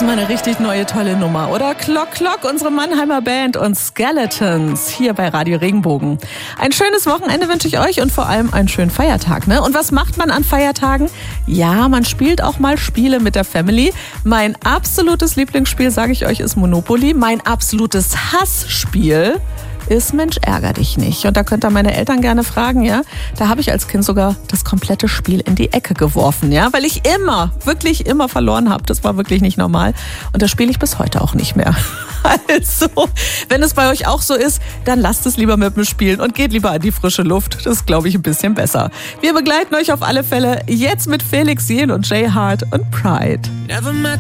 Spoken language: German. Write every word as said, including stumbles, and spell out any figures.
ist mal eine richtig neue, tolle Nummer, oder? Clock Clock, unsere Mannheimer Band und Skeletons hier bei Radio Regenbogen. Ein schönes Wochenende wünsche ich euch und vor allem einen schönen Feiertag, ne? Und was macht man an Feiertagen? Ja, man spielt auch mal Spiele mit der Family. Mein absolutes Lieblingsspiel, sage ich euch, ist Monopoly. Mein absolutes Hassspiel ist Mensch, ärger dich nicht. Und da könnt ihr meine Eltern gerne fragen, ja. Da habe ich als Kind sogar das komplette Spiel in die Ecke geworfen, ja. Weil ich immer, wirklich immer verloren habe. Das war wirklich nicht normal. Und das spiele ich bis heute auch nicht mehr. Also, wenn es bei euch auch so ist, dann lasst es lieber mit mir spielen und geht lieber an die frische Luft. Das ist, glaube ich, ein bisschen besser. Wir begleiten euch auf alle Fälle jetzt mit Felix Jähn und Jay Hart und Pride. Never met